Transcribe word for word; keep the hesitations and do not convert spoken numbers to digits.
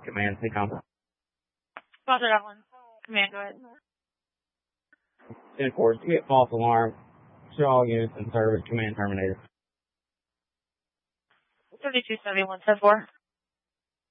Command, T-Com. Roger that one. Command, go ahead. ten four, get false alarm. Show all units in service. Command terminated. thirty-two seventy-one, ten four.